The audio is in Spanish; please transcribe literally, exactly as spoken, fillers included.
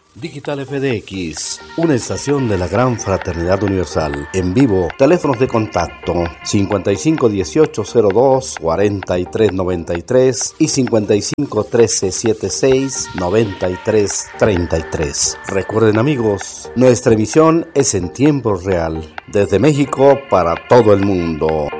Digital F D X, una estación de la Gran Fraternidad Universal. En vivo, teléfonos de contacto cincuenta y cinco dieciocho cero dos cuarenta y tres noventa y tres y cincuenta y cinco trece setenta y seis noventa y tres treinta y tres. Recuerden, amigos, nuestra emisión es en tiempo real, desde México para todo el mundo.